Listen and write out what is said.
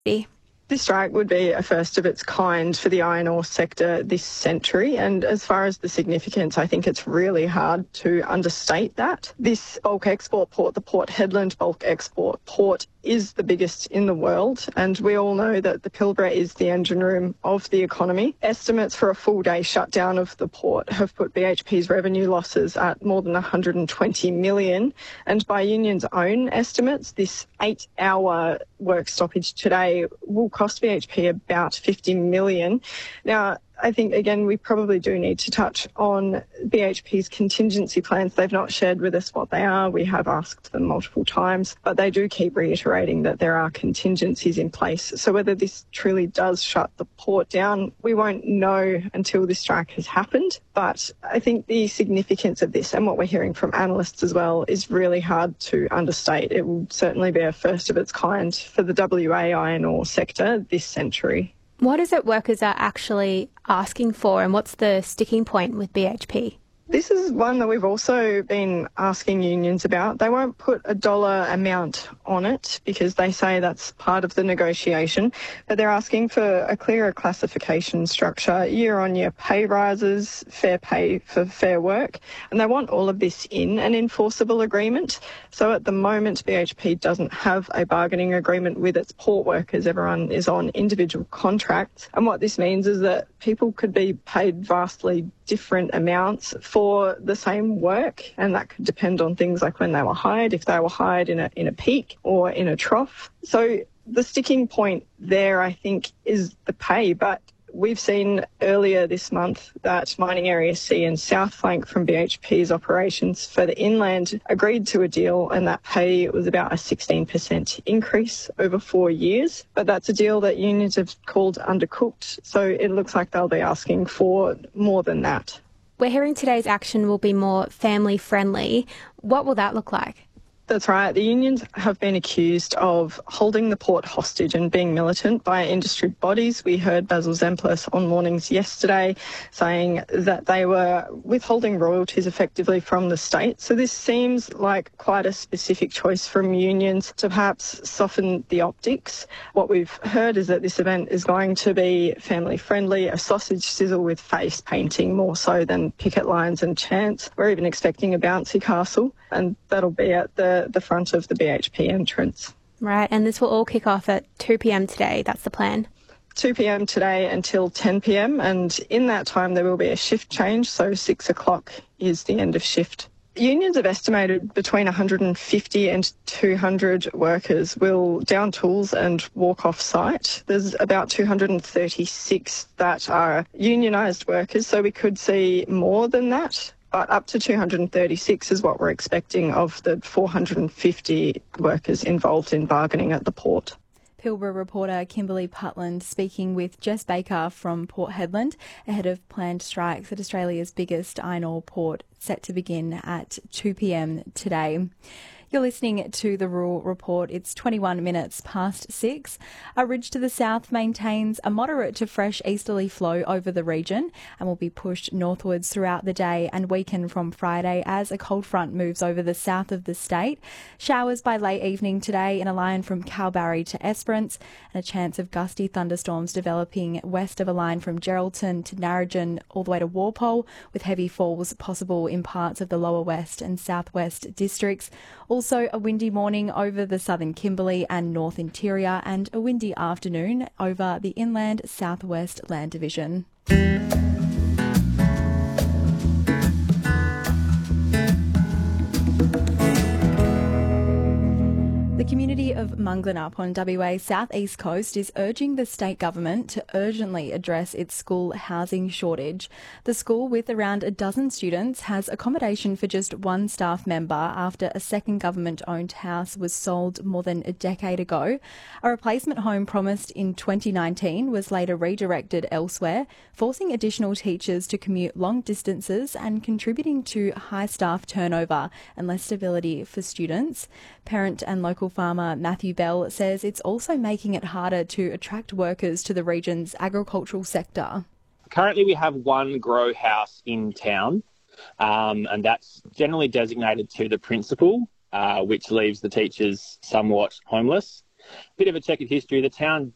This strike would be a first of its kind for the iron ore sector this century, and as far as the significance, I think it's really hard to understate that. This bulk export port, the Port Hedland bulk export port, is the biggest in the world, and we all know that the Pilbara is the engine room of the economy. Estimates for a full day shutdown of the port have put BHP's revenue losses at more than 120 million, and by Union's own estimates, this 8-hour work stoppage today will cost BHP about 50 million. Now, I think, again, we probably do need to touch on BHP's contingency plans. They've not shared with us what they are. We have asked them multiple times, but they do keep reiterating that there are contingencies in place. So whether this truly does shut the port down, we won't know until this strike has happened. But I think the significance of this, and what we're hearing from analysts as well, is really hard to understate. It will certainly be a first of its kind for the WA iron ore sector this century. What is it workers are actually asking for, and what's the sticking point with BHP? This is one that we've also been asking unions about. They won't put a dollar amount on it because they say that's part of the negotiation, but they're asking for a clearer classification structure, year-on-year pay rises, fair pay for fair work, and they want all of this in an enforceable agreement. So at the moment, BHP doesn't have a bargaining agreement with its port workers. Everyone is on individual contracts, and what this means is that people could be paid vastly different amounts for the same work, and that could depend on things like when they were hired, if they were hired in a peak or in a trough. So the sticking point there, I think, is the pay, but we've seen earlier this month that Mining Area C and South Flank from BHP's operations further inland agreed to a deal, and that pay was about a 16% increase over 4 years. But that's a deal that unions have called undercooked, so it looks like they'll be asking for more than that. We're hearing today's action will be more family-friendly. What will that look like? That's right. The unions have been accused of holding the port hostage and being militant by industry bodies. We heard Basil Zemplis on Mornings yesterday saying that they were withholding royalties effectively from the state. So this seems like quite a specific choice from unions to perhaps soften the optics. What we've heard is that this event is going to be family friendly, a sausage sizzle with face painting more so than picket lines and chants. We're even expecting a bouncy castle, and that'll be at the front of the BHP entrance. Right, and this will all kick off at 2 p.m. today. That's the plan. 2 p.m. today until 10 p.m. and in that time there will be a shift change, so 6 o'clock is the end of shift. Unions have estimated between 150 and 200 workers will down tools and walk off site. There's about 236 that are unionised workers, so we could see more than that. But up to 236 is what we're expecting of the 450 workers involved in bargaining at the port. Pilbara reporter Kimberly Putland speaking with Jess Baker from Port Hedland ahead of planned strikes at Australia's biggest iron ore port set to begin at 2 p.m. today. You're listening to the Rural Report. It's 21 minutes past 6. A ridge to the south maintains a moderate to fresh easterly flow over the region and will be pushed northwards throughout the day and weaken from Friday as a cold front moves over the south of the state. Showers by late evening today in a line from Kalbarri to Esperance, and a chance of gusty thunderstorms developing west of a line from Geraldton to Narrogin all the way to Walpole, with heavy falls possible in parts of the lower west and southwest districts. Also a windy morning over the southern Kimberley and north interior, and a windy afternoon over the inland southwest land division. The community of Munglanup on WA's southeast coast is urging the state government to urgently address its school housing shortage. The school, with around a dozen students, has accommodation for just one staff member after a second government-owned house was sold more than a decade ago. A replacement home promised in 2019 was later redirected elsewhere, forcing additional teachers to commute long distances and contributing to high staff turnover and less stability for students. Parent and local farmer Matthew Bell says it's also making it harder to attract workers to the region's agricultural sector. Currently we have one grow house in town, and that's generally designated to the principal, which leaves the teachers somewhat homeless. Bit of a check of history, the town